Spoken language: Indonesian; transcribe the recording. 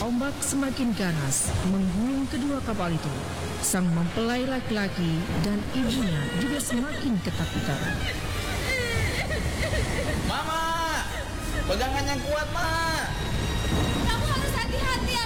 ombak semakin ganas menggulung kedua kapal itu. Sang mempelai laki-laki dan ibunya juga semakin ketakutan. Mama, pegangan yang kuat, Ma. Kamu harus hati-hati,